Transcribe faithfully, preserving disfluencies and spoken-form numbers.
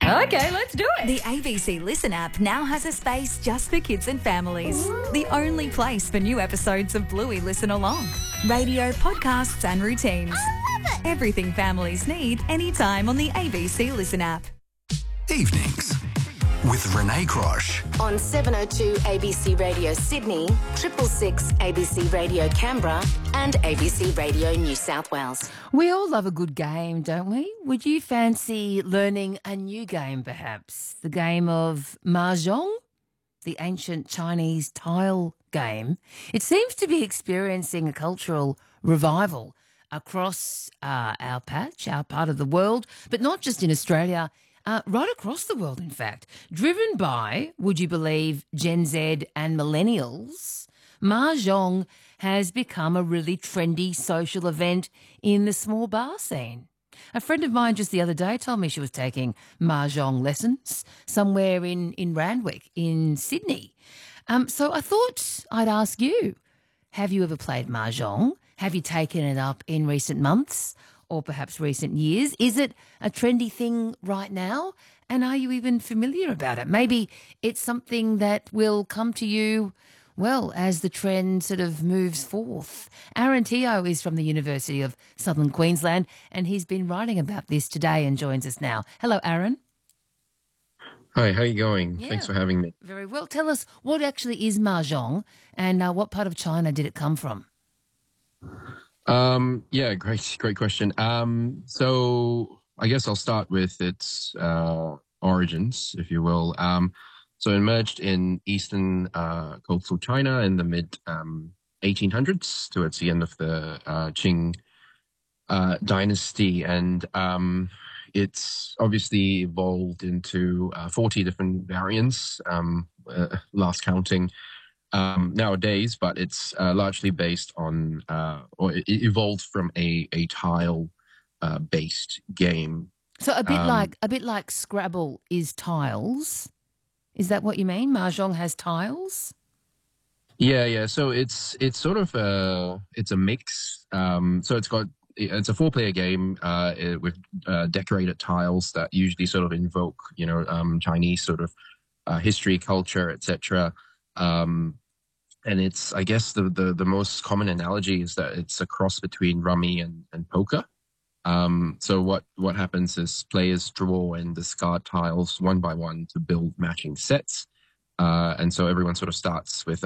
Okay, let's do it. The A B C Listen app now has a space just for kids and families. The only place for new episodes of Bluey Listen Along. Radio, podcasts and routines. I love it. Everything families need anytime on the A B C Listen app. Evenings with Renee Crosh. On seven oh two A B C Radio Sydney, triple six A B C Radio Canberra and A B C Radio New South Wales. We all love a good game, don't we? Would you fancy learning a new game, perhaps? The game of Mahjong? The ancient Chinese tile game. It seems to be experiencing a cultural revival across uh, our patch, our part of the world, but not just in Australia, uh, right across the world, in fact. Driven by, would you believe, Gen Z and millennials, Mahjong has become a really trendy social event in the small bar scene. A friend of mine just the other day told me she was taking Mahjong lessons somewhere in, in Randwick in Sydney. Um, so I thought I'd ask you, have you ever played Mahjong? Have you taken it up in recent months or perhaps recent years? Is it a trendy thing right now? And are you even familiar about it? Maybe it's something that will come to you, well, as the trend sort of moves forth. Aaron Teo is from the University of Southern Queensland, and he's been writing about this today and joins us now. Hello, Aaron. Hi, how are you going? Yeah. Thanks for having me. Very well. Tell us, what actually is Mahjong and uh, what part of China did it come from? Um, yeah, great, great question. Um, so I guess I'll start with its uh, origins, if you will. Um, so it emerged in eastern uh, coastal China in the mid um, eighteen hundreds, towards the end of the uh, Qing uh, dynasty, and um, it's obviously evolved into uh, forty different variants, um, uh, last counting. Um, nowadays, but it's uh, largely based on, uh, or it evolved from a a tile uh, based game. So a bit Um, like a bit like Scrabble is tiles. Is that what you mean? Mahjong has tiles? Yeah, yeah. So it's it's sort of a it's a mix. Um, so it's got it's a four player game uh, it- with uh, decorated tiles that usually sort of invoke, you know, um, Chinese sort of uh, history, culture, et cetera. Um, and it's, I guess, the, the, the most common analogy is that it's a cross between rummy and, and poker. Um, so what, what happens is players draw and discard tiles one by one to build matching sets. Uh, and so everyone sort of starts with